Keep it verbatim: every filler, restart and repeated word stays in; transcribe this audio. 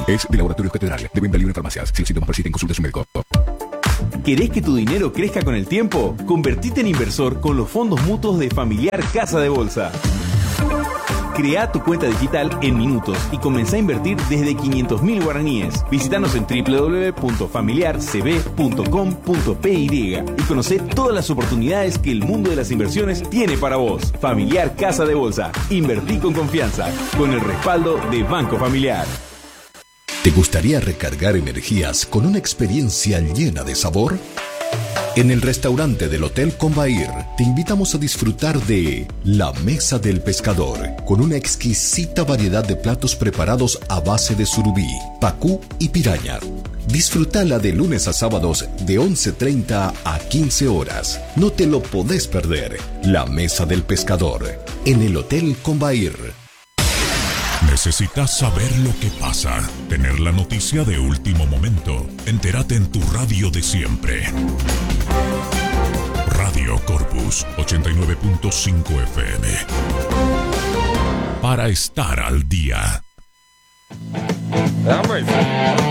Es de Laboratorios Catedral. De venta libre en farmacias. Si los síntomas persisten, consulte a su médico. ¿Querés que tu dinero crezca con el tiempo? Convertite en inversor con los fondos mutuos de Familiar Casa de Bolsa. Crea tu cuenta digital en minutos y comenzá a invertir desde quinientos mil guaraníes. Visítanos en doble u doble u doble u punto familiar c b punto com punto p y y conocé todas las oportunidades que el mundo de las inversiones tiene para vos. Familiar Casa de Bolsa. Invertí con confianza, con el respaldo de Banco Familiar. ¿Te gustaría recargar energías con una experiencia llena de sabor? En el restaurante del Hotel Combair te invitamos a disfrutar de La Mesa del Pescador, con una exquisita variedad de platos preparados a base de surubí, pacú y piraña. Disfrutala de lunes a sábados de once treinta a quince horas. No te lo podés perder. La Mesa del Pescador, en el Hotel Combair. ¿Necesitas saber lo que pasa? Tener la noticia de último momento. Entérate en tu radio de siempre. Radio Corpus ochenta y nueve punto cinco F M. Para estar al día.